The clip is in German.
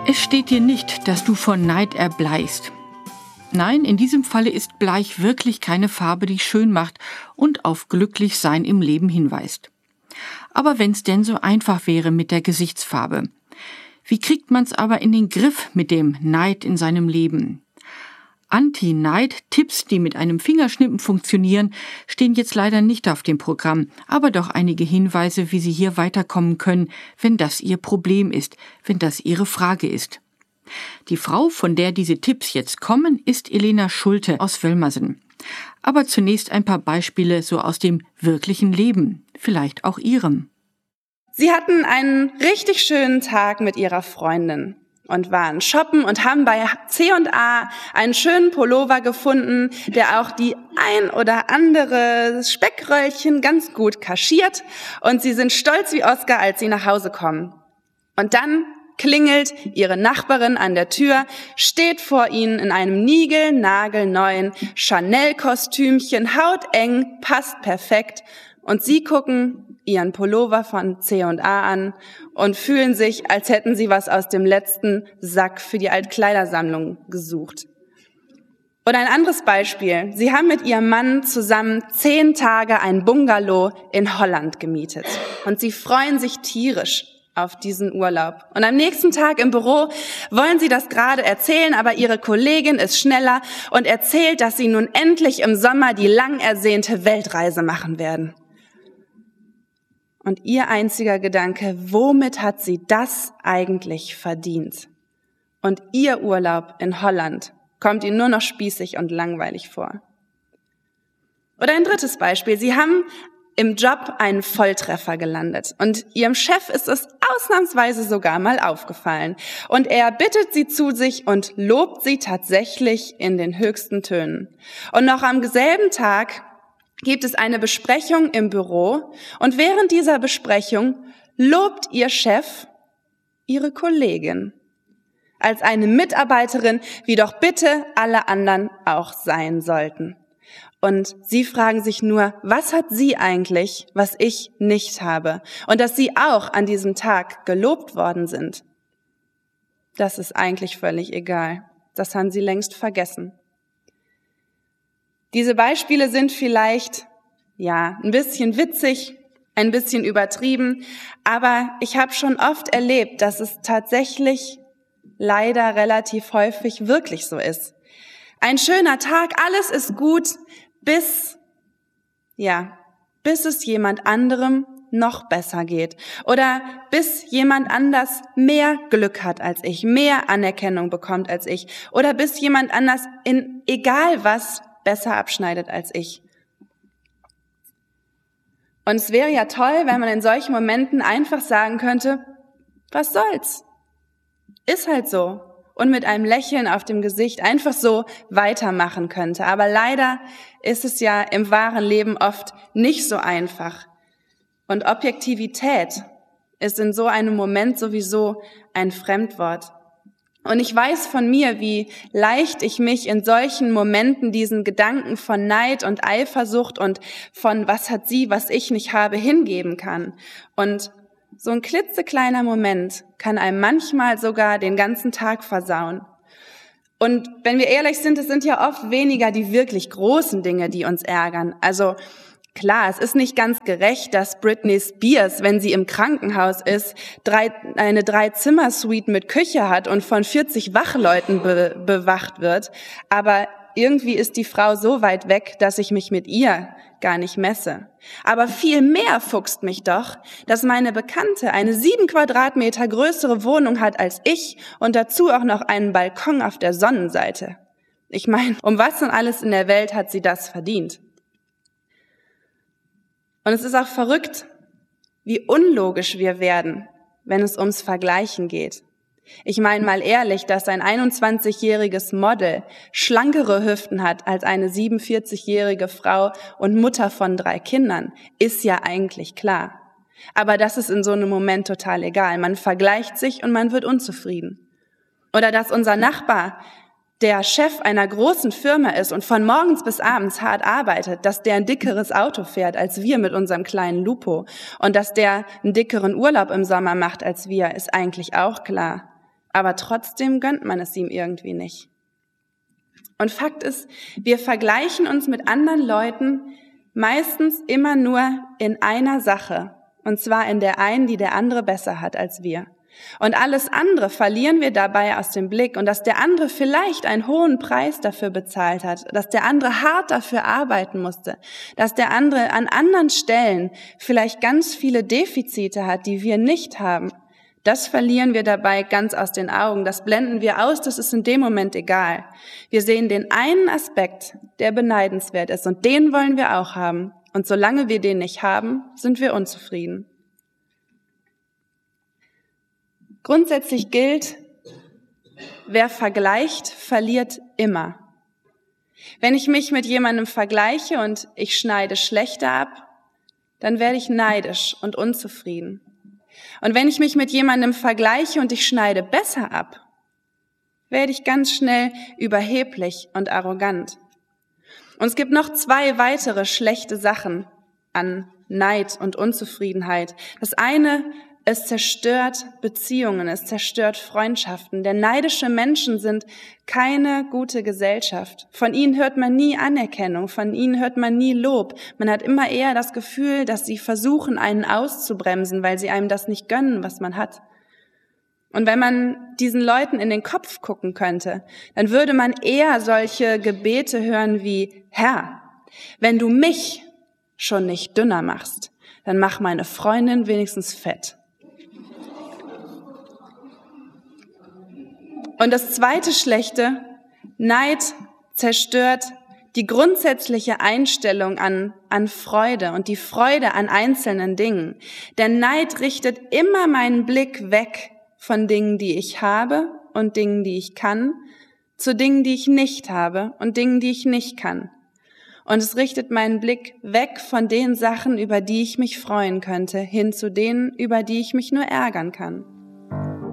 Es steht dir nicht, dass du vor Neid erbleichst. Nein, in diesem Falle ist Bleich wirklich keine Farbe, die schön macht und auf Glücklichsein im Leben hinweist. Aber wenn's denn so einfach wäre mit der Gesichtsfarbe. Wie kriegt man's aber in den Griff mit dem Neid in seinem Leben? Anti-Neid-Tipps, die mit einem Fingerschnippen funktionieren, stehen jetzt leider nicht auf dem Programm, aber doch einige Hinweise, wie Sie hier weiterkommen können, wenn das Ihr Problem ist, wenn das Ihre Frage ist. Die Frau, von der diese Tipps jetzt kommen, ist Elena Schulte aus Wölmersen. Aber zunächst ein paar Beispiele so aus dem wirklichen Leben, vielleicht auch Ihrem. Sie hatten einen richtig schönen Tag mit ihrer Freundin und waren shoppen und haben bei C&A einen schönen Pullover gefunden, der auch die ein oder andere Speckröllchen ganz gut kaschiert, und sie sind stolz wie Oscar, als sie nach Hause kommen. Und dann klingelt ihre Nachbarin an der Tür, steht vor ihnen in einem niegelnagelneuen Chanel-Kostümchen, hauteng, passt perfekt, und sie gucken ihren Pullover von C&A an und fühlen sich, als hätten sie was aus dem letzten Sack für die Altkleidersammlung gesucht. Oder ein anderes Beispiel. Sie haben mit ihrem Mann zusammen 10 Tage ein Bungalow in Holland gemietet. Und sie freuen sich tierisch auf diesen Urlaub. Und am nächsten Tag im Büro wollen sie das gerade erzählen, aber ihre Kollegin ist schneller und erzählt, dass sie nun endlich im Sommer die lang ersehnte Weltreise machen werden. Und ihr einziger Gedanke: Womit hat sie das eigentlich verdient? Und ihr Urlaub in Holland kommt ihnen nur noch spießig und langweilig vor. Oder ein drittes Beispiel. Sie haben im Job einen Volltreffer gelandet und ihrem Chef ist es ausnahmsweise sogar mal aufgefallen. Und er bittet sie zu sich und lobt sie tatsächlich in den höchsten Tönen. Und noch am selben Tag gibt es eine Besprechung im Büro, und während dieser Besprechung lobt ihr Chef ihre Kollegin als eine Mitarbeiterin, wie doch bitte alle anderen auch sein sollten. Und sie fragen sich nur, was hat sie eigentlich, was ich nicht habe? Und dass sie auch an diesem Tag gelobt worden sind, das ist eigentlich völlig egal. Das haben sie längst vergessen. Diese Beispiele sind vielleicht, ein bisschen witzig, ein bisschen übertrieben, aber ich habe schon oft erlebt, dass es tatsächlich leider relativ häufig wirklich so ist. Ein schöner Tag, alles ist gut, bis es jemand anderem noch besser geht. Oder bis jemand anders mehr Glück hat als ich, mehr Anerkennung bekommt als ich. Oder bis jemand anders in egal was besser abschneidet als ich. Und es wäre ja toll, wenn man in solchen Momenten einfach sagen könnte: Was soll's? Ist halt so. Und mit einem Lächeln auf dem Gesicht einfach so weitermachen könnte. Aber leider ist es ja im wahren Leben oft nicht so einfach. Und Objektivität ist in so einem Moment sowieso ein Fremdwort. Und ich weiß von mir, wie leicht ich mich in solchen Momenten diesen Gedanken von Neid und Eifersucht und von was hat sie, was ich nicht habe, hingeben kann. Und so ein klitzekleiner Moment kann einem manchmal sogar den ganzen Tag versauen. Und wenn wir ehrlich sind, es sind ja oft weniger die wirklich großen Dinge, die uns ärgern. Also klar, es ist nicht ganz gerecht, dass Britney Spears, wenn sie im Krankenhaus ist, eine 3-Zimmer-Suite mit Küche hat und von 40 Wachleuten bewacht wird. Aber irgendwie ist die Frau so weit weg, dass ich mich mit ihr gar nicht messe. Aber viel mehr fuchst mich doch, dass meine Bekannte eine 7 Quadratmeter größere Wohnung hat als ich und dazu auch noch einen Balkon auf der Sonnenseite. Ich meine, um was denn alles in der Welt hat sie das verdient? Und es ist auch verrückt, wie unlogisch wir werden, wenn es ums Vergleichen geht. Ich meine mal ehrlich, dass ein 21-jähriges Model schlankere Hüften hat als eine 47-jährige Frau und Mutter von 3 Kindern, ist ja eigentlich klar. Aber das ist in so einem Moment total egal. Man vergleicht sich und man wird unzufrieden. Oder dass unser Nachbar der Chef einer großen Firma ist und von morgens bis abends hart arbeitet, dass der ein dickeres Auto fährt als wir mit unserem kleinen Lupo und dass der einen dickeren Urlaub im Sommer macht als wir, ist eigentlich auch klar. aber trotzdem gönnt man es ihm irgendwie nicht. Und Fakt ist, wir vergleichen uns mit anderen Leuten meistens immer nur in einer Sache, und zwar in der einen, die der andere besser hat als wir. Und alles andere verlieren wir dabei aus dem Blick, und dass der andere vielleicht einen hohen Preis dafür bezahlt hat, dass der andere hart dafür arbeiten musste, dass der andere an anderen Stellen vielleicht ganz viele Defizite hat, die wir nicht haben. Das verlieren wir dabei ganz aus den Augen, das blenden wir aus, das ist in dem Moment egal. Wir sehen den einen Aspekt, der beneidenswert ist, und den wollen wir auch haben. Und solange wir den nicht haben, sind wir unzufrieden. Grundsätzlich gilt, wer vergleicht, verliert immer. Wenn ich mich mit jemandem vergleiche und ich schneide schlechter ab, dann werde ich neidisch und unzufrieden. Und wenn ich mich mit jemandem vergleiche und ich schneide besser ab, werde ich ganz schnell überheblich und arrogant. Und es gibt noch 2 weitere schlechte Sachen an Neid und Unzufriedenheit. Das eine, es zerstört Beziehungen, es zerstört Freundschaften. Denn neidische Menschen sind keine gute Gesellschaft. Von ihnen hört man nie Anerkennung, von ihnen hört man nie Lob. Man hat immer eher das Gefühl, dass sie versuchen, einen auszubremsen, weil sie einem das nicht gönnen, was man hat. Und wenn man diesen Leuten in den Kopf gucken könnte, dann würde man eher solche Gebete hören wie: Herr, wenn du mich schon nicht dünner machst, dann mach meine Freundin wenigstens fett. Und das zweite Schlechte, Neid zerstört die grundsätzliche Einstellung an Freude und die Freude an einzelnen Dingen. Denn Neid richtet immer meinen Blick weg von Dingen, die ich habe und Dingen, die ich kann, zu Dingen, die ich nicht habe und Dingen, die ich nicht kann. Und es richtet meinen Blick weg von den Sachen, über die ich mich freuen könnte, hin zu denen, über die ich mich nur ärgern kann.